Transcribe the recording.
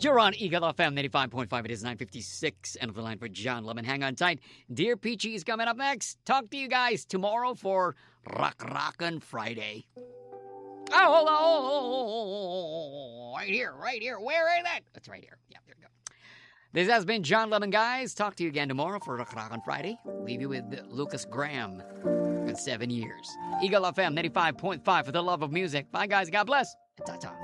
You're on Eagle FM 95.5. It is 9:56. End of the line for John Lemon. Hang on tight. Dear Peachy is coming up next. Talk to you guys tomorrow for Rockin' Friday. Oh, right here. Where is it? That's right here. Yeah, there you go. This has been John Lemon, guys. Talk to you again tomorrow for Rockin' Friday. Leave you with Lucas Graham in 7 years. Eagle FM 95.5 for the love of music. Bye, guys. God bless. Ta-ta.